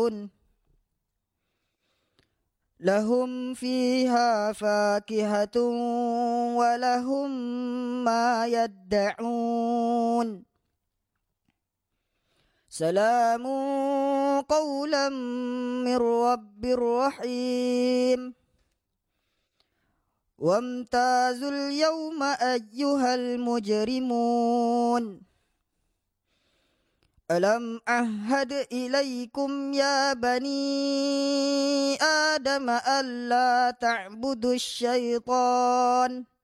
لهم فيها فاكهة ولهم ما يدعون سلام قولا من رب رحيم وامتازوا اليوم أيها المجرمون ألم أعهد إليكم يا بني آدم ألا تعبدوا الشيطان